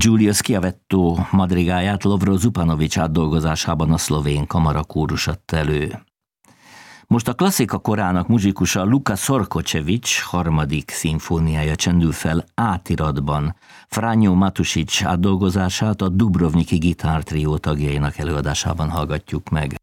Giulio Schiavetto madrigáját Lovro Zupanovics átdolgozásában a szlovén kamarakórus adta elő. Most a klasszika korának muzsikusa Luka Sorkocevics harmadik szimfóniája csendül fel átiratban. Franjo Matušić átdolgozását a Dubrovniki gitártrió tagjainak előadásában hallgatjuk meg.